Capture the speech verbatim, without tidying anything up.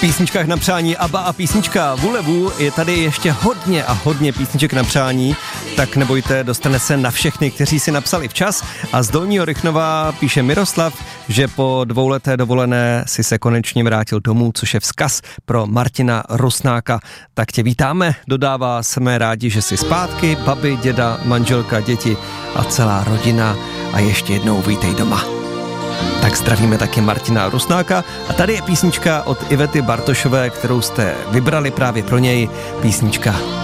písničkách na přání Abba a písnička Vulevu. Je tady ještě hodně a hodně písniček na přání, tak nebojte, dostane se na všechny, kteří si napsali včas. A z Dolního Rychnova píše Miroslav, že po dvouleté dovolené si se konečně vrátil domů, což je vzkaz pro Martina Rusnáka. Tak tě vítáme, dodává, jsme rádi, že jsi zpátky, babi, děda, manželka, děti a celá rodina a ještě jednou vítej doma. Tak zdravíme taky Martina Rusnáka a tady je písnička od Ivety Bartošové, kterou jste vybrali právě pro něj, písnička